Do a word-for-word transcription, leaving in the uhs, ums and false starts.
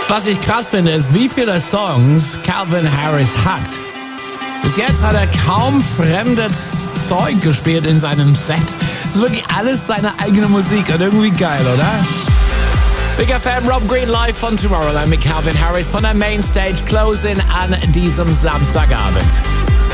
Was ich krass finde, ist, wie viele Songs Calvin Harris hat. Bis jetzt hat er kaum fremdes Zeug gespielt in seinem Set. Es ist wirklich alles seine eigene Musik und irgendwie geil, oder? Big F M, Rob Green live von Tomorrowland mit Calvin Harris von der Mainstage Close-In an diesem Samstagabend.